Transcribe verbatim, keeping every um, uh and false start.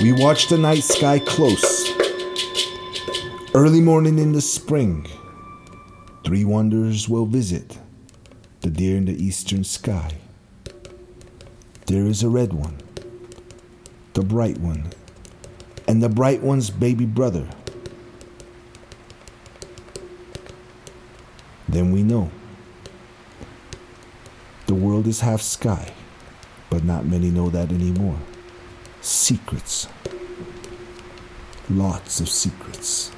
We watch the night sky close. Early morning in the spring, three wonders will visit the deer in the eastern sky. There is a red one, the bright one, and the bright one's baby brother. Then we know the world is half sky, but not many know that anymore. Secrets. Lots of secrets.